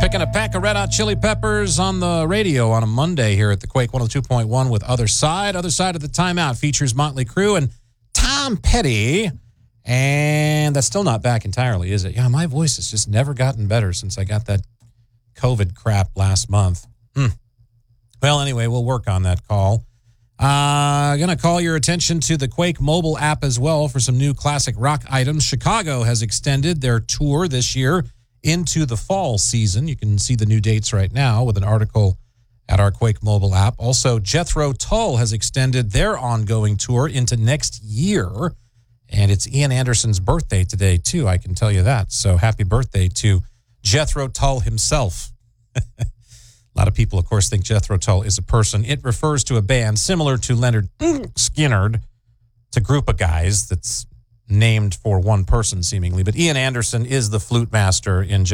picking a pack of Red Hot Chili Peppers on the radio on a Monday here at the Quake 102.1 with Other Side. Other Side of the Timeout features Motley Crue and Tom Petty. And that's still not back entirely, is it? Yeah, my voice has just never gotten better since I got that COVID crap last month. Well, anyway, we'll work on that call. Going to call your attention to the Quake mobile app as well for some new classic rock items. Chicago has extended their tour this year into the fall season. You can see the new dates right now with an article at our Quake mobile app. Also, Jethro Tull has extended their ongoing tour into next year. And it's Ian Anderson's birthday today, too, I can tell you that. So happy birthday to Jethro Tull himself. A lot of people, of course, think Jethro Tull is a person. It refers to a band similar to Leonard Skinner. It's a group of guys that's named for one person, seemingly. But Ian Anderson is the flute master in